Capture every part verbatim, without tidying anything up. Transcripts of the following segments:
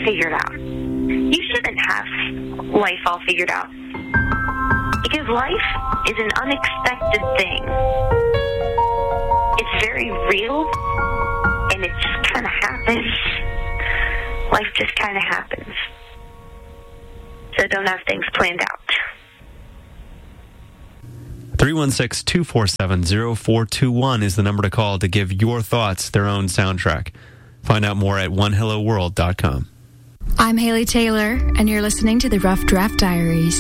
figured out. You shouldn't have life all figured out. Because life is an unexpected thing. It's very real, and it just kind of happens. Life just kind of happens. So don't have things planned out. three one six, two four seven, zero four two one is the number to call to give your thoughts their own soundtrack. Find out more at one hello world dot com. I'm Haley Taylor, and you're listening to the Rough Draft Diaries.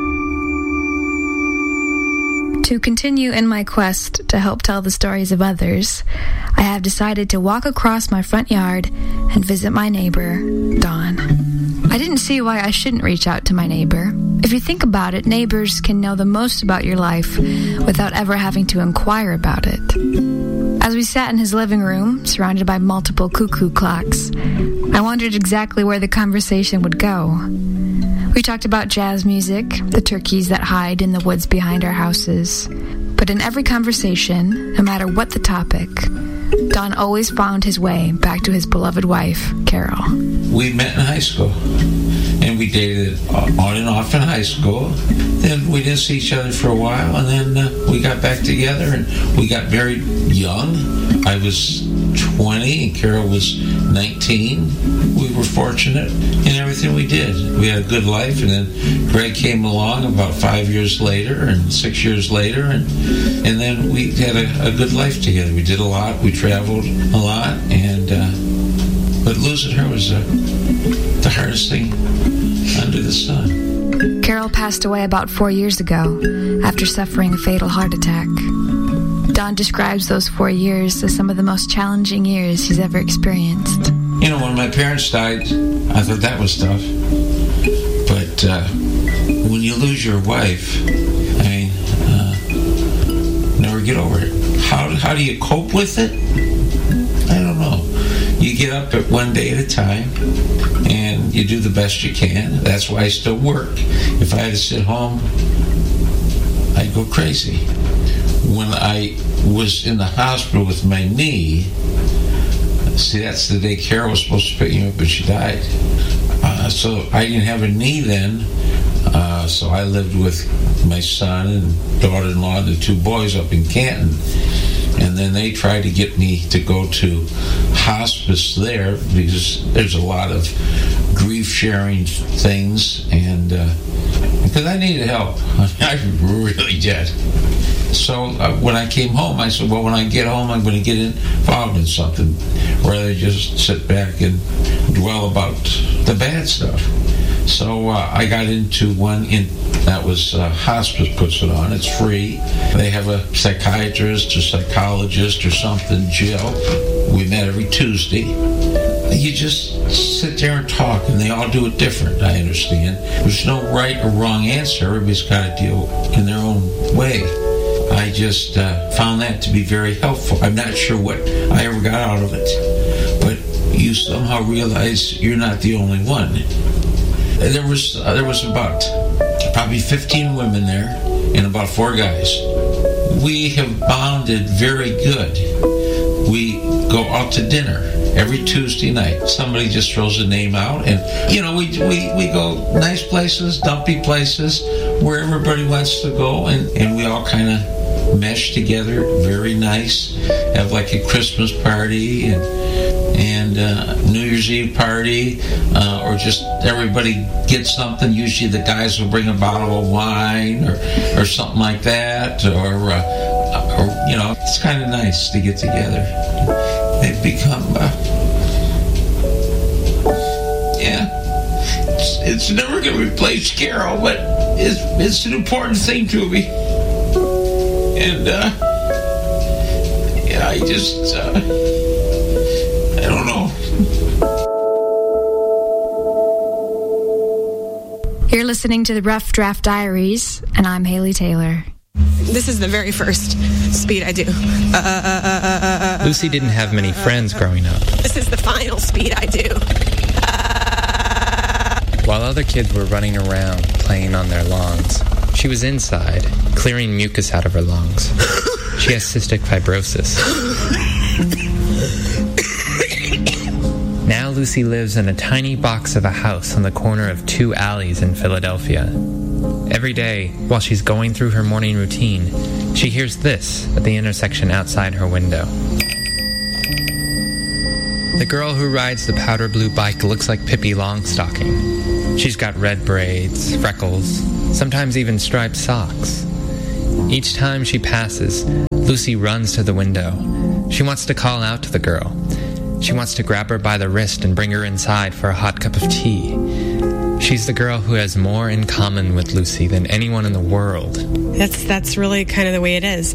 To continue in my quest to help tell the stories of others, I have decided to walk across my front yard and visit my neighbor, Dawn. I didn't see why I shouldn't reach out to my neighbor. If you think about it, neighbors can know the most about your life without ever having to inquire about it. As we sat in his living room, surrounded by multiple cuckoo clocks, I wondered exactly where the conversation would go. We talked about jazz music, the turkeys that hide in the woods behind our houses. But in every conversation, no matter what the topic, Don always found his way back to his beloved wife, Carol. We met in high school, and we dated on and off in high school. Then we didn't see each other for a while, and then uh, we got back together, and we got married young. I was twenty, and Carol was nineteen. We were fortunate in everything we did. We had a good life, and then Greg came along about five years later, and six years later, and and then we had a, a good life together. We did a lot. We traveled a lot, and uh, but losing her was uh, the hardest thing under the sun. Carol passed away about four years ago after suffering a fatal heart attack. Don describes those four years as some of the most challenging years he's ever experienced. You know, when my parents died, I thought that was tough. But uh, when you lose your wife, I mean, uh, never get over it. How how do you cope with it? I don't know. You get up at one day at a time, and you do the best you can. That's why I still work. If I had to sit home, I'd go crazy. When I was in the hospital with my knee, see, that's the day Carol was supposed to pick me up, but she died. Uh, so I didn't have a knee then, uh, so I lived with my son and daughter-in-law and the two boys up in Canton. And then they tried to get me to go to hospice there because there's a lot of grief-sharing things, and uh, because I needed help. I really did. So uh, when I came home, I said, well, when I get home, I'm going to get involved in something rather than just sit back and dwell about the bad stuff. So uh, I got into one in that was uh, hospice puts it on. It's free. They have a psychiatrist or psychologist or something, Jill. We met every Tuesday. You just sit there and talk, and they all do it different, I understand. There's no right or wrong answer. Everybody's got to deal in their own way. I just uh, found that to be very helpful. I'm not sure what I ever got out of it, but you somehow realize you're not the only one. There was uh, there was about probably fifteen women there and about four guys. We have bonded very good. We go out to dinner every Tuesday night. Somebody just throws a name out, and you know we we, we go nice places, dumpy places, where everybody wants to go, and, and we all kind of mesh together. Very nice. Have like a Christmas party and and uh, New Year's Eve party, uh, or just everybody gets something. Usually the guys will bring a bottle of wine or or something like that, or, uh, or you know, it's kind of nice to get together. They've become, uh, yeah, it's, it's never going to replace Carol, but it's, it's an important thing to me. And, uh, yeah, I just, uh, I don't know. You're listening to the Rough Draft Diaries, and I'm Haley Taylor. This is the very first speed I do. Uh, uh, uh, uh, Lucy didn't have many friends growing up. This is the final speed I do. Uh, While other kids were running around playing on their lawns, she was inside, clearing mucus out of her lungs. She has cystic fibrosis. Now Lucy lives in a tiny box of a house on the corner of two alleys in Philadelphia. Every day, while she's going through her morning routine, she hears this at the intersection outside her window. The girl who rides the powder blue bike looks like Pippi Longstocking. She's got red braids, freckles, sometimes even striped socks. Each time she passes, Lucy runs to the window. She wants to call out to the girl. She wants to grab her by the wrist and bring her inside for a hot cup of tea. She's the girl who has more in common with Lucy than anyone in the world. That's that's really kind of the way it is.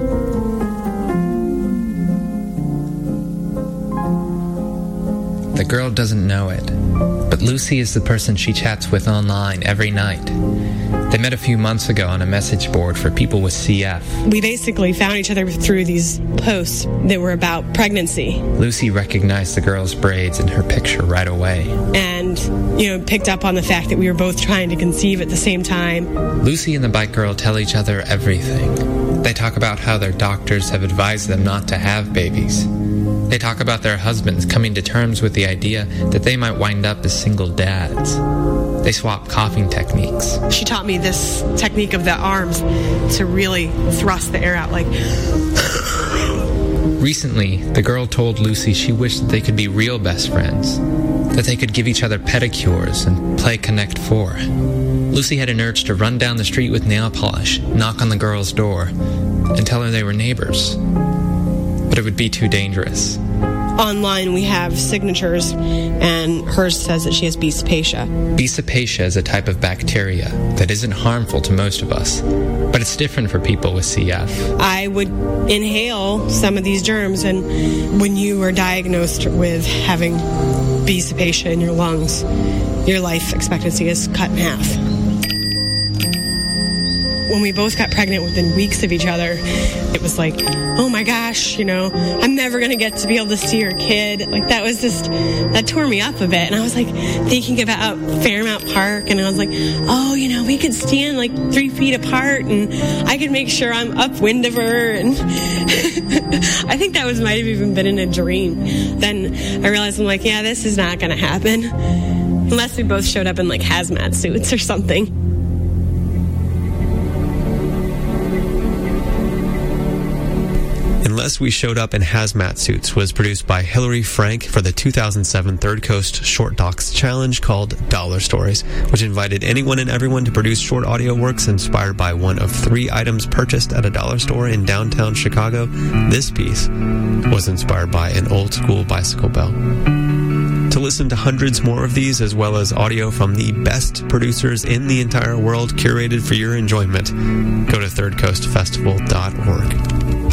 The girl doesn't know it, but Lucy is the person she chats with online every night. They met a few months ago on a message board for people with C F. We basically found each other through these posts that were about pregnancy. Lucy recognized the girl's braids in her picture right away. And, you know, picked up on the fact that we were both trying to conceive at the same time. Lucy and the bike girl tell each other everything. They talk about how their doctors have advised them not to have babies. They talk about their husbands coming to terms with the idea that they might wind up as single dads. They swap coughing techniques. She taught me this technique of the arms to really thrust the air out like... Recently, the girl told Lucy she wished that they could be real best friends, that they could give each other pedicures and play Connect Four. Lucy had an urge to run down the street with nail polish, knock on the girl's door, and tell her they were neighbors. But it would be too dangerous. Online, we have signatures, and hers says that she has B. cepacia. B. cepacia is a type of bacteria that isn't harmful to most of us, but it's different for people with C F. I would inhale some of these germs, and when you are diagnosed with having B. cepacia in your lungs, your life expectancy is cut in half. When we both got pregnant within weeks of each other, it was like, oh my gosh, you know, I'm never going to get to be able to see her kid. Like, that was just, that tore me up a bit. And I was like thinking about Fairmount Park, and I was like, oh, you know, we could stand like three feet apart, and I could make sure I'm upwind of her. And I think that was might have even been in a dream. Then I realized, I'm like, yeah, this is not going to happen unless we both showed up in like hazmat suits or something. Unless We Showed Up in Hazmat Suits was produced by Hillary Frank for the two thousand seven Third Coast Short Docs Challenge called Dollar Stories, which invited anyone and everyone to produce short audio works inspired by one of three items purchased at a dollar store in downtown Chicago. This piece was inspired by an old school bicycle bell. To listen to hundreds more of these, as well as audio from the best producers in the entire world curated for your enjoyment, go to third coast festival dot org.